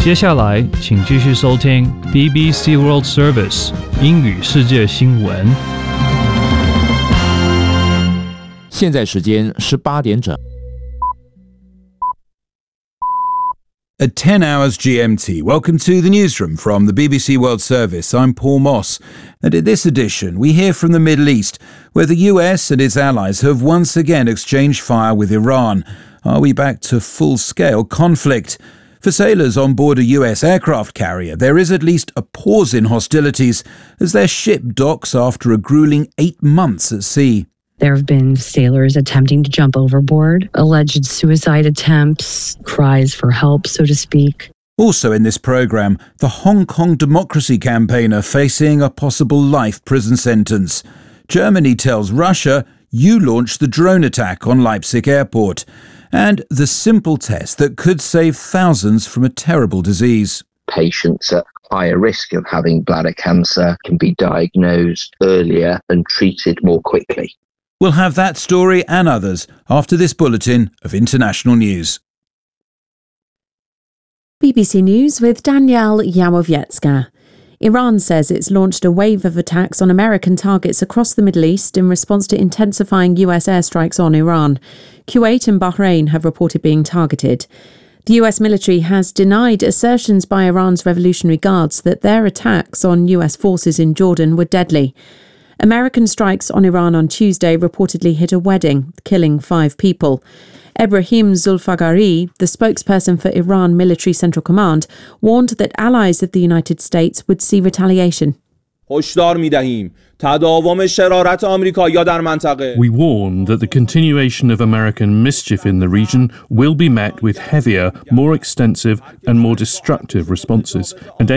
接下来，请继续收听 BBC World Service 英语世界新闻。 现在时间18点整。 At 10 hours GMT, welcome to the newsroom from the BBC World Service. I'm Paul Moss, and in this edition we hear from the Middle East, where the US and its allies have once again exchanged fire with Iran. Are we back to full-scale conflict? For sailors on board a US aircraft carrier, there is at least a pause in hostilities as their ship docks after a gruelling 8 months at sea. There have been sailors attempting to jump overboard, alleged suicide attempts, cries for help, so to speak. Also in this programme, the Hong Kong democracy campaigner facing a possible life prison sentence. Germany tells Russia, you launched the drone attack on Leipzig airport. And the simple test that could save thousands from a terrible disease. Patients at higher risk of having bladder cancer can be diagnosed earlier and treated more quickly. We'll have that story and others after this bulletin of international news. BBC News with Danielle Yamowiecka. Iran says it's launched a wave of attacks on American targets across the Middle East in response to intensifying US airstrikes on Iran. Kuwait and Bahrain have reported being targeted. The US military has denied assertions by Iran's Revolutionary Guards that their attacks on US forces in Jordan were deadly. American strikes on Iran on Tuesday reportedly hit a wedding, killing 5 people. Ebrahim Zulfagari, the spokesperson for Iran Military Central Command, warned that allies of the United States would see retaliation. We warn that the continuation of American mischief in the region will be met with heavier, more extensive and more destructive responses, and